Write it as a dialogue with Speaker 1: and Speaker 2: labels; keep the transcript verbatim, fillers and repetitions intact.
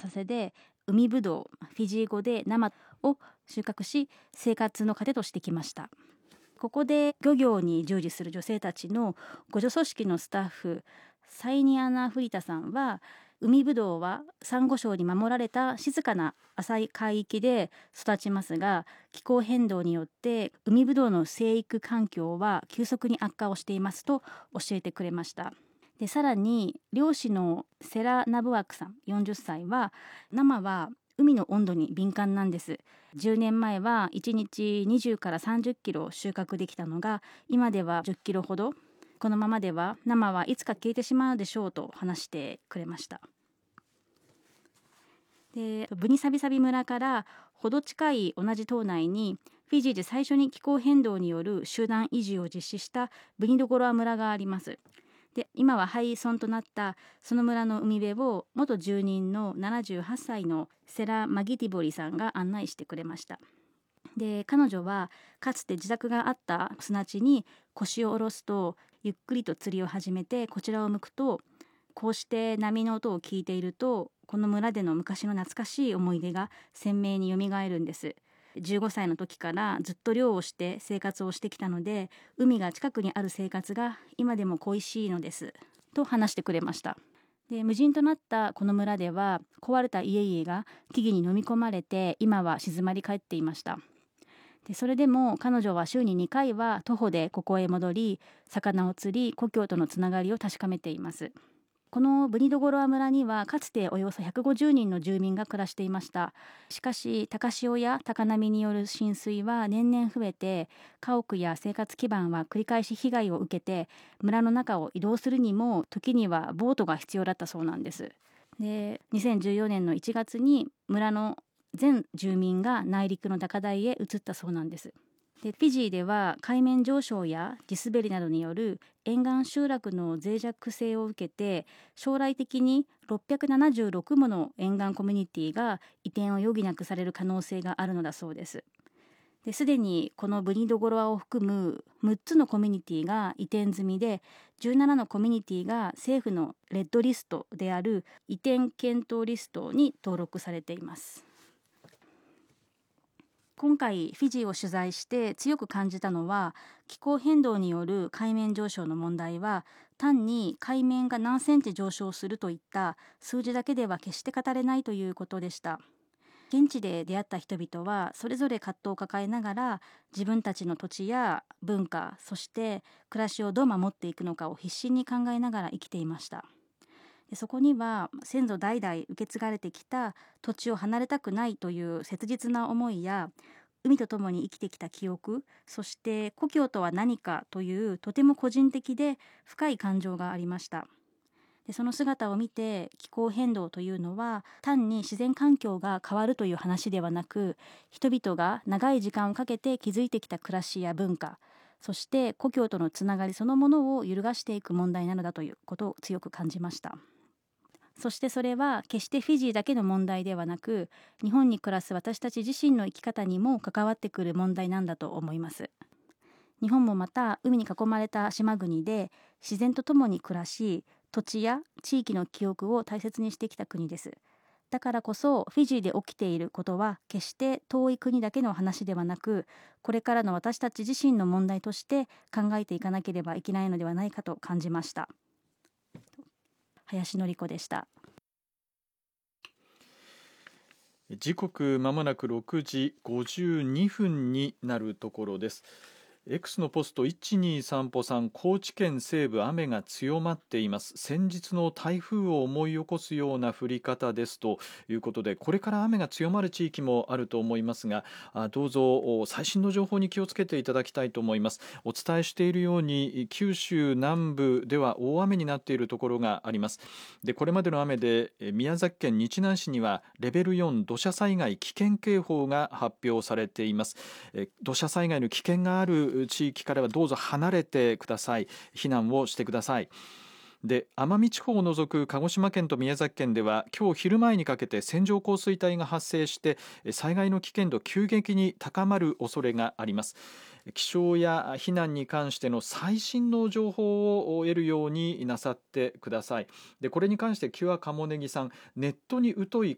Speaker 1: 浅瀬で海ぶどう、フィジー語で生を収穫し、生活の糧としてきました。ここで漁業に従事する女性たちの互助組織のスタッフ、サイニアナ・フリタさんは、海ぶどうはサンゴ礁に守られた静かな浅い海域で育ちますが、気候変動によって海ぶどうの生育環境は急速に悪化をしていますと教えてくれました。でさらに漁師のセラ・ナブワクさんよんじゅっさいは、生は海の温度に敏感なんです。じゅうねんまえはいちにちにじゅうからさんじゅっキロ収穫できたのが、今ではじゅっキロほど。このままでは生はいつか消えてしまうでしょうと話してくれました。でブニサビサビ村からほど近い同じ島内に、フィジーで最初に気候変動による集団移住を実施したブニドゴロア村があります。で今は廃村となったその村の海辺を、元住人のななじゅうはっさいのセラ・マギティボリさんが案内してくれました。で彼女はかつて自宅があった砂地に腰を下ろすと、ゆっくりと釣りを始めてこちらを向くと、こうして波の音を聞いていると、この村での昔の懐かしい思い出が鮮明によみがえるんです。じゅうごさいの時からずっと漁をして生活をしてきたので、海が近くにある生活が今でも恋しいのですと話してくれました。で無人となったこの村では、壊れた家々が木々に飲み込まれて、今は静まり返っていました。でそれでも彼女は週ににかいは徒歩でここへ戻り、魚を釣り、故郷とのつながりを確かめています。このブニドゴロア村にはかつておよそひゃくごじゅうにんの住民が暮らしていました。しかし高潮や高波による浸水は年々増えて、家屋や生活基盤は繰り返し被害を受けて、村の中を移動するにも時にはボートが必要だったそうなんです。でにせんじゅうよねんのいちがつに村の全住民が内陸の高台へ移ったそうなんです。でフィジーでは海面上昇や地滑りなどによる沿岸集落の脆弱性を受けて、将来的にろっぴゃくななじゅうろくもの沿岸コミュニティが移転を余儀なくされる可能性があるのだそうです。ですでにこのブニドゴロアを含むむっつのコミュニティが移転済みで、じゅうななのコミュニティが政府のレッドリストである移転検討リストに登録されています。今回フィジーを取材して強く感じたのは、気候変動による海面上昇の問題は単に海面が何センチ上昇するといった数字だけでは決して語れないということでした。現地で出会った人々はそれぞれ葛藤を抱えながら、自分たちの土地や文化、そして暮らしをどう守っていくのかを必死に考えながら生きていました。でそこには先祖代々受け継がれてきた土地を離れたくないという切実な思いや、海と共に生きてきた記憶、そして故郷とは何かというとても個人的で深い感情がありました。でその姿を見て、気候変動というのは単に自然環境が変わるという話ではなく、人々が長い時間をかけて築いてきた暮らしや文化、そして故郷とのつながりそのものを揺るがしていく問題なのだということを強く感じました。そしてそれは決してフィジーだけの問題ではなく、日本に暮らす私たち自身の生き方にも関わってくる問題なんだと思います。日本もまた海に囲まれた島国で自然と共に暮らし、土地や地域の記憶を大切にしてきた国です。だからこそフィジーで起きていることは決して遠い国だけの話ではなく、これからの私たち自身の問題として考えていかなければいけないのではないかと感じました。林典子でした。
Speaker 2: 時刻まもなくろくじごじゅうにふんになるところです。X のポストいちにさん歩さん、高知県西部雨が強まっています。先日の台風を思い起こすような降り方ですということで、これから雨が強まる地域もあると思いますが、どうぞ最新の情報に気をつけていただきたいと思います。お伝えしているように九州南部では大雨になっているところがあります。でこれまでの雨で宮崎県日南市にはレベルよん土砂災害危険警報が発表されています。土砂災害の危険がある地域からはどうぞ離れてください。避難をしてください。で奄美地方を除く鹿児島県と宮崎県では今日昼前にかけて線状降水帯が発生して災害の危険度急激に高まる恐れがあります。気象や避難に関しての最新の情報を得るようになさってください。でこれに関してキュアカモネギさん、ネットに疎い